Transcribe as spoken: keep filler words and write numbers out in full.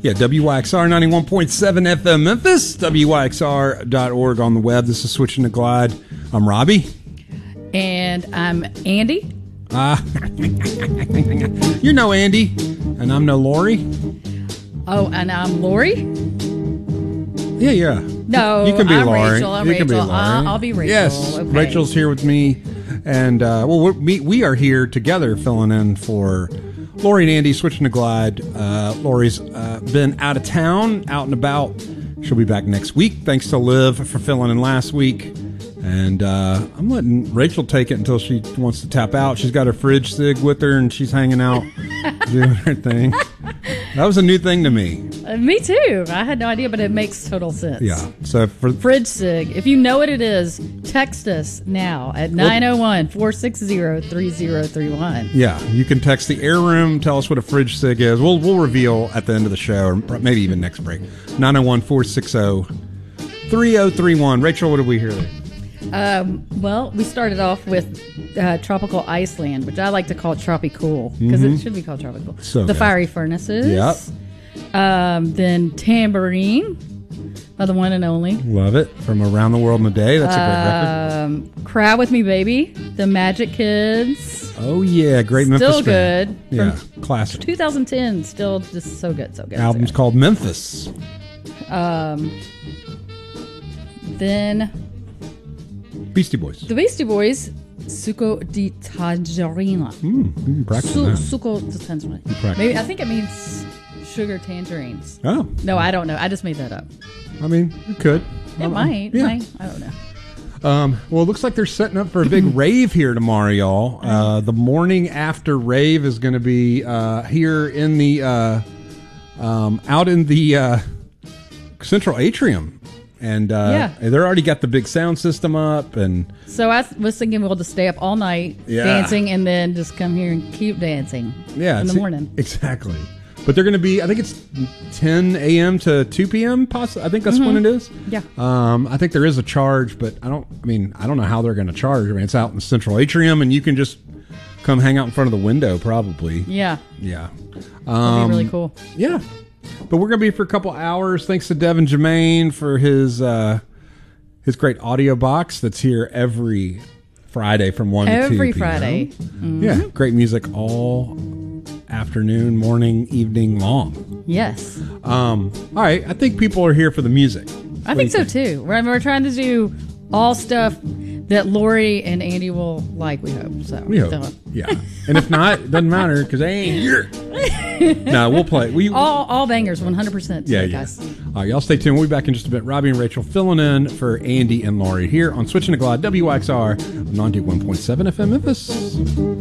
Yeah, W Y X R ninety-one point seven F M Memphis, W Y X R dot org on the web. This is Switching to Glide. I'm Robbie. And I'm Andy. Uh, you're no Andy, and I'm no Lori. Oh, and I'm Lori? Yeah, yeah. No, you can be I'm Lori. Rachel. I'm you Rachel. Can be Lori. I'll, I'll be Rachel. Yes, okay. Rachel's here with me. And, uh, well, we're, we, we are here together filling in for Lori and Andy, Switching to Glide. Uh, Lori's uh, been out of town, out and about. She'll be back next week. Thanks to Liv for filling in last week. And uh, I'm letting Rachel take it until she wants to tap out. She's got her fridge sig with her, and she's hanging out, doing her thing. That was a new thing to me. Uh, me too. I had no idea, but it makes total sense. Yeah. So for Fridge sig. If you know what it is, text us now at nine oh one, four six zero, three zero three one. Yeah, you can text the air room. Tell us what a fridge sig is. We'll we'll reveal at the end of the show, or maybe even next break. nine oh one, four six zero, three zero three one. Rachel, what did we hear there? Um, well, we started off with uh, Tropical Iceland, which I like to call Tropicool because mm-hmm. it should be called Tropical. So the good. Fiery Furnaces. Yep. Um, then Tambourine by the one and only. Love it. From Around the World in a Day. That's a great um, record. Cry With Me Baby, The Magic Kids. Oh, yeah. Great Memphis Still good. Yeah, From classic. twenty ten, still just so good, so good. Album's so good. called Memphis. Um, then Beastie Boys. the Beastie Boys, Succo di Tangerina. Mm, practice Su- that. Succo di Tangerina. practice. Maybe I think it means sugar tangerines. Oh. No, I don't know. I just made that up. I mean, you could. It Um, might. Yeah. might. I don't know. Um, well, it looks like they're setting up for a big rave here tomorrow, y'all. Uh, the morning after rave is going to be uh, here in the uh, um, out in the uh, central atrium. And uh, Yeah. they're already got the big sound system up, and So I was thinking we'll just stay up all night Yeah. dancing and then just come here and keep dancing yeah, in the see- morning. exactly. But they're going to be, I think it's ten a.m. to two p.m. Possibly, I think that's when it is. Yeah. Um, I think there is a charge, but I don't. I mean, I don't know how they're going to charge. I mean, it's out in the central atrium, and you can just come hang out in front of the window, probably. Yeah. Yeah. That'll Um, be really cool. Yeah. But we're going to be for a couple hours. Thanks to Devin Jermaine for his uh, his great audio box that's here every Friday from one to two Every p.m. Friday. Yeah, great music all afternoon, morning, evening long. Yes. Um, all right, I think people are here for the music. I think so too. We're, we're trying to do all stuff that Lori and Andy will like, we hope. So We hope. So, Yeah. And if not, it doesn't matter because they ain't here. No, we'll play. We, all all bangers, one hundred percent. Yeah, today, yeah. guys. All right, y'all stay tuned. We'll be back in just a bit. Robbie and Rachel filling in for Andy and Lori here on Switching to Glide, W Y X R, ninety-one point seven F M Memphis.